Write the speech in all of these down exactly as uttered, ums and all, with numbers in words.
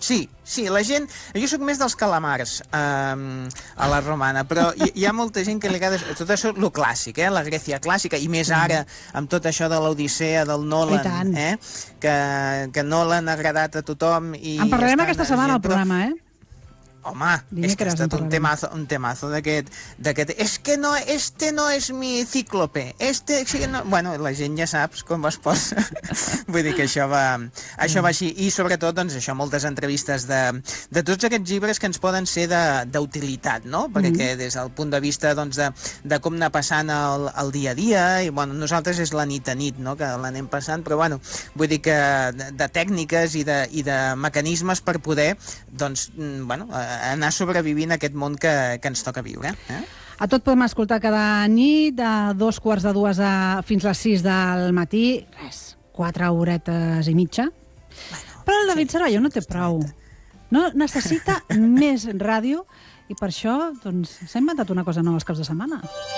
Sí, sí, la gent... Jo sóc més dels calamars um, a la romana, però hi, hi ha molta gent que li agrada tot això, lo clàssic, eh? La Grècia clàssica, i més ara amb tot això de l'Odissea del Nolan, eh? que, que Nolan ha agradat a tothom. I en parlarem aquesta aquesta setmana al programa, eh? Home, és que ha estat un temazo, un temazo d'aquest... És que no, este no és mi cíclope. Este... No... Bueno, la gent ja saps com es posa. Vull dir que això va, això va així. I sobretot, doncs, això, moltes entrevistes de, de tots aquests llibres que ens poden ser d'utilitat, no? Perquè mm. des del punt de vista, doncs, de, de com anar passant el, el dia a dia, i, bueno, nosaltres és la nit a nit, no?, que l'anem passant, però, bueno, vull dir que de, de tècniques i de, i de mecanismes per poder, doncs, bueno, anar sobrevivint a aquest món que, que ens toca viure. Eh? A tot podem escoltar cada nit, de dos quarts de dues a, fins a les sis del matí. Res, quatre horetes i mitja. Bueno, però el David sí, Cervelló no té prou. No necessita més ràdio i per això doncs, s'ha inventat una cosa nova els caps de setmana.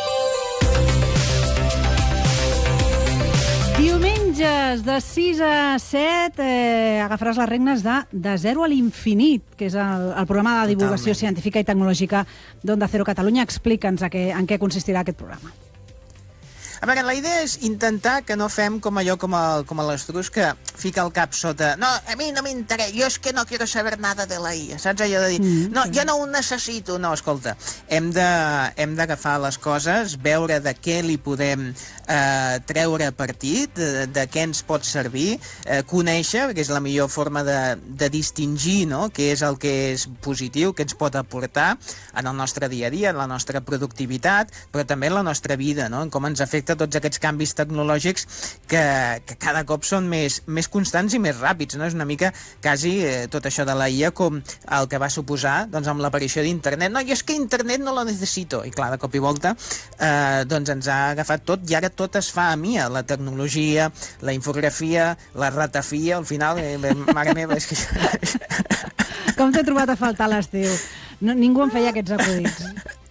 Diumenges de sis a set eh, agafaràs les regnes de De Zero a l'Infinit, que és el, el programa de divulgació Totalment. científica i tecnològica d'Onda Cero Catalunya. Explica'ns en què, en què consistirà aquest programa. A veure, la idea és intentar que no fem com allò com, el, com a l'estruç que fica el cap sota. No, a mi no m'interessa, jo és que no quiero saber nada de la I A, saps allò de dir, mm, no, sí. jo no ho necessito. No, escolta, hem d'agafar les coses, veure de què li podem eh, treure partit, de, de què ens pot servir, eh, conèixer, que és la millor forma de, de distingir, no?, què és el que és positiu, què ens pot aportar en el nostre dia a dia, en la nostra productivitat, però també en la nostra vida, no?, en com ens afecta tots aquests canvis tecnològics que, que cada cop són més, més constants i més ràpids, no? És una mica quasi eh, tot això de la I A com el que va suposar, doncs, amb l'aparició d'internet. No, jo és que internet no lo necessito. I clar, de cop i volta eh, doncs ens ha agafat tot i ara tot es fa a mi, la tecnologia, la infografia, la ratafia, al final, eh, mare meva, és que... Com t'he trobat a faltar l'estiu? No, ningú em feia aquests acudits.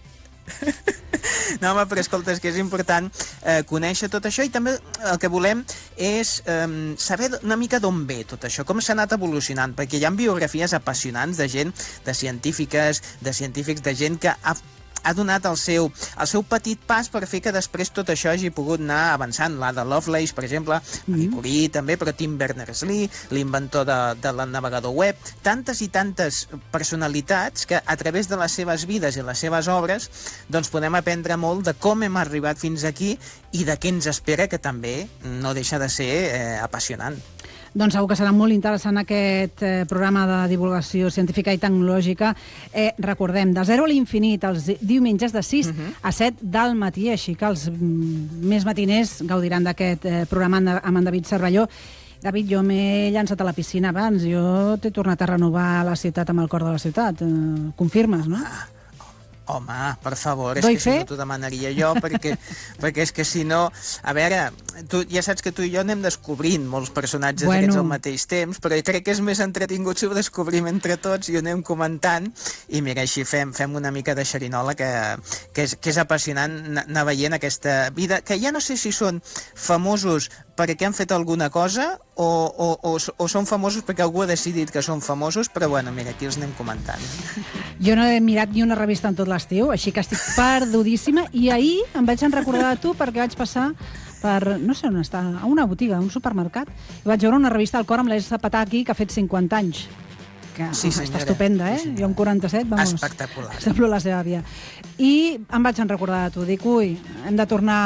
No, home, però escolta, és que és important eh, conèixer tot això i també el que volem és eh, saber una mica d'on ve tot això, com s'ha anat evolucionant, perquè hi ha biografies apassionants de gent, de científiques, de científics, de gent que ha ha donat el seu, el seu petit pas per fer que després tot això hagi pogut anar avançant. L'Ada Lovelace, per exemple, Marie Curie també, però Tim Berners-Lee, l'inventor de, de la navegador web, tantes i tantes personalitats que a través de les seves vides i les seves obres doncs podem aprendre molt de com hem arribat fins aquí i de què ens espera, que també no deixa de ser eh, apassionant. Doncs segur que serà molt interessant aquest eh, programa de divulgació científica i tecnològica. Eh, recordem, De Zero a l'Infinit, els diumenges de sis uh-huh. a set del matí, així que els mm, més matiners gaudiran d'aquest eh, programa amb en David Cervelló. David, jo m'he llançat a la piscina abans, jo t'he tornat a renovar la ciutat amb el cor de la ciutat. Eh, confirmes, no? Ah. Home, per favor, és Doy que si no t'ho demanaria jo, perquè, perquè és que si no... A veure, tu ja saps que tu i jo anem descobrint molts personatges bueno. aquests al mateix temps, però crec que és més entretingut si ho descobrim entre tots i ho anem comentant, i mira, així fem, fem una mica de xerinola, que, que, és, que és apassionant anar veient aquesta vida, que ja no sé si són famosos perquè han fet alguna cosa o, o, o, o són famosos perquè algú ha decidit que són famosos, però bueno, mira, aquí els anem comentant. Jo no he mirat ni una revista en tot l'estiu, així que estic perdudíssima, i ahir em vaig recordar de tu perquè vaig passar per, no sé on està, a una botiga, a un supermercat, i vaig veure una revista al cor amb l'Elsa Pataki, que ha fet cinquanta anys. Que sí, està estupenda, eh? Sí, jo amb quaranta-set, vamos, espectacular. Semblo la seva àvia. I em vaig recordar de tu, dic, ui, hem de tornar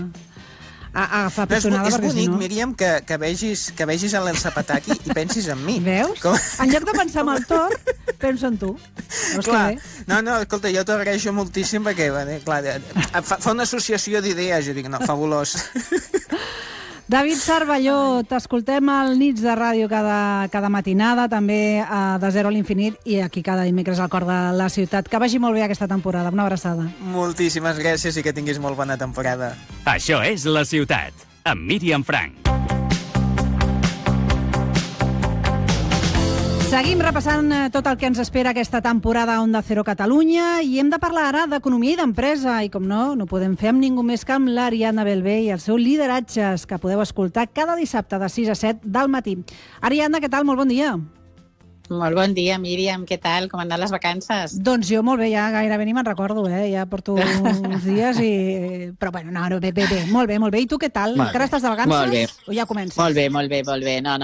a, a agafar pistonada, és perquè bonic, si no... Míriam, que, que vegis, que vegis a l'Elsa Pataki i pensis en mi. Veus? Com... En lloc de pensar en el Thor, penso en tu. Veus clar, que bé? No, no, escolta, jo t'ho agraeixo moltíssim perquè, bueno, clar, fa, fa una associació d'idees, jo dic, no, fabulós. David Cervelló, t'escoltem al Nits de Ràdio cada, cada matinada, també a De Zero a l'Infinit i aquí cada dimecres al cor de la ciutat. Que vagi molt bé aquesta temporada. Una abraçada. Moltíssimes gràcies i que tinguis molt bona temporada. Això és La Ciutat, amb Míriam Frank. Seguim repassant tot el que ens espera aquesta temporada a Onda Cero Catalunya i hem de parlar ara d'economia i d'empresa i, com no, no podem fer amb ningú més que amb l'Ariadna Bellver i el seu Lideratges, que podeu escoltar cada dissabte de sis a set del matí. Ariadna, què tal? Molt bon dia. Molt bon dia, Míriam. Què tal? Com han anat les vacances? Doncs jo molt bé, ja gairebé ni me'n recordo, eh? Ja porto uns dies i... Però bueno, no, no, bé, bé, bé, molt bé, molt bé. I tu què tal? Molt Encara bé. estàs de vacances? Molt bé. O ja comences? Molt bé, molt bé, molt bé. No, no,